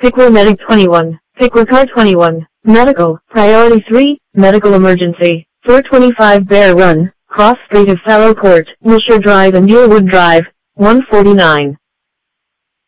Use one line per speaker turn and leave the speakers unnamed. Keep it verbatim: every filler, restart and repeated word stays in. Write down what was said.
Pickwa Medic twenty-one, Pickwa Car twenty-one, Medical, Priority three, Medical Emergency, four twenty-five Bear Run, Cross Street of Fallow Court, Wilshire Drive and Muirwood Drive, one forty-nine.